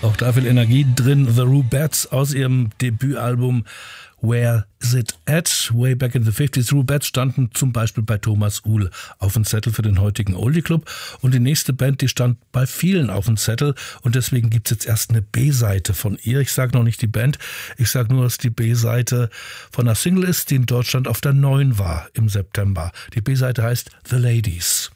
Auch da viel Energie drin. The Rubettes aus ihrem Debütalbum Where Is It At? Way Back in the 50s. Rubettes standen zum Beispiel bei Thomas Uhl auf dem Zettel für den heutigen Oldie Club. Und die nächste Band, die stand bei vielen auf dem Zettel. Und deswegen gibt's jetzt erst eine B-Seite von ihr. Ich sage noch nicht die Band. Ich sage nur, dass die B-Seite von einer Single ist, die in Deutschland auf der 9 war im September. Die B-Seite heißt The Ladies.